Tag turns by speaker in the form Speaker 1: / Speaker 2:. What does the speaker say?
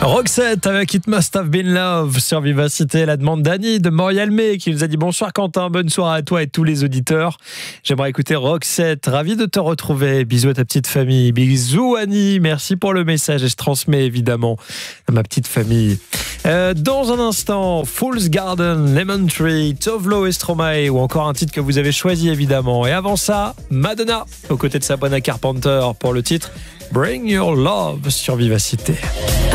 Speaker 1: Roxette avec It Must Have Been Love sur Vivacité. La demande d'Annie de Morialmé qui nous a dit bonsoir Quentin, bonne soirée à toi et tous les auditeurs. J'aimerais écouter Roxette, ravi de te retrouver. Bisous à ta petite famille. Bisous Annie, merci pour le message et je transmets évidemment à ma petite famille. Dans un instant, Fool's Garden, Lemon Tree, Tovlo et Stromae ou encore un titre que vous avez choisi évidemment. Et avant ça, Madonna aux côtés de Sabrina Carpenter pour le titre Bring Your Love sur Vivacité.